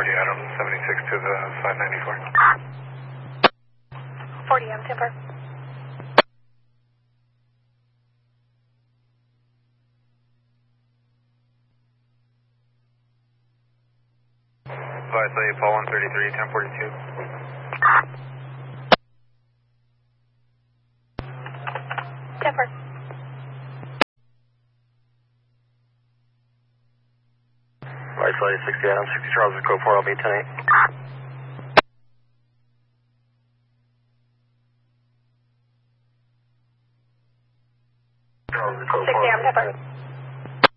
Adam 76 to the 594. 40 M Timber. Vice Paul 133, 1042. Timber. Vice 60 Adam 60 Charles with code 4, I'll be 10-8. Charles with code 4. 60 M Timber.